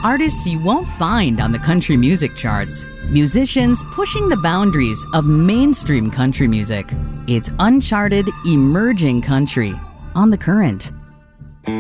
Artists you won't find on the country music charts. Musicians pushing the boundaries of mainstream country music. It's uncharted, emerging country on The Current.